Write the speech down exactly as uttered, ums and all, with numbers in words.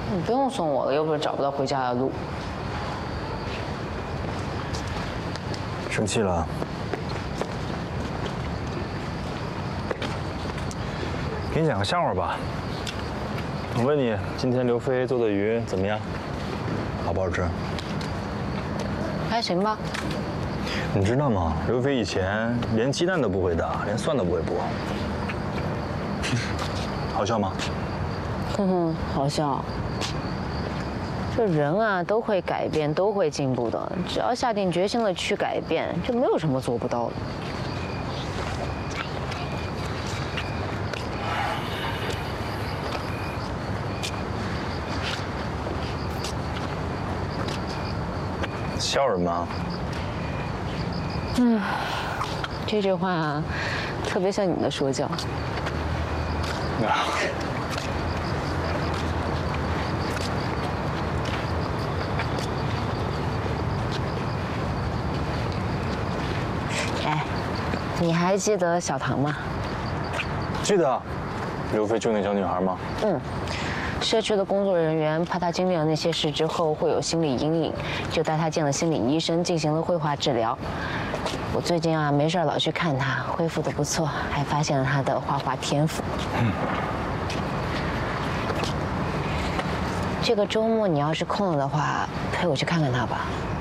你不用送我了，又不是找不到回家的路。 生气了？给你讲个笑话吧。我问你，今天刘飞做的鱼怎么样？好不好吃？ 还行吧。 你知道吗？刘飞以前连鸡蛋都不会打，连蒜都不会剥。好笑吗？ 哼哼，好笑。这人啊，都会改变，都会进步的。只要下定决心了去改变，就没有什么做不到的。 笑人吗？ 嗯，这句话啊，特别像你的说教。 啊。 哎，你还记得小唐吗？ 记得，刘飞救那小女孩吗？ 嗯。社区的工作人员怕他经历了那些事之后会有心理阴影，就带他见了心理医生，进行了绘画治疗。我最近啊没事老去看他，恢复得不错，还发现了他的画画天赋。嗯。这个周末你要是空了的话，陪我去看看他吧。